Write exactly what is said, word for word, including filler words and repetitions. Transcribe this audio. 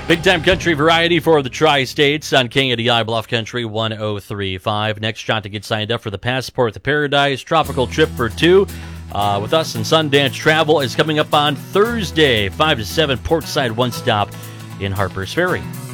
Big time country variety for the Tri-States on K N D I Bluff Country one oh three point five. Next shot to get signed up for the Passport to Paradise Tropical Trip for Two uh, with us and Sundance Travel is coming up on Thursday, five to seven, Portside One Stop in Harpers Ferry.